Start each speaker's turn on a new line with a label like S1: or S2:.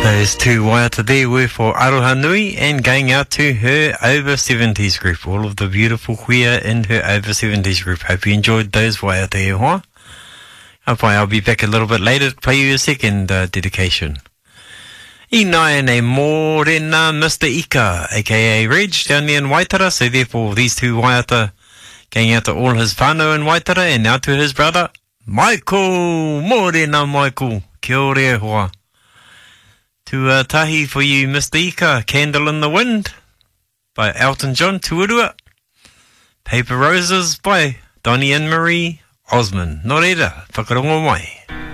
S1: Those two waiata there were for Aroha Nui and going out to her over 70s group. All of the beautiful huia in her over 70s group. Hope you enjoyed those waiata e hoa. I'll be back a little bit later to play you a second dedication. I nai nei mōrena Mr. Ika, aka Reg, down there in Waitara. So therefore these two waiata going out to all his whānau in Waitara and now to his brother, Michael. Mōrena Michael. Kia ore hoa. To tahi for you, Mr. Ika, Candle in the Wind by Elton John, Tuurua. Paper Roses by Donnie and Marie Osmond. Nō reira, whakarongo mai.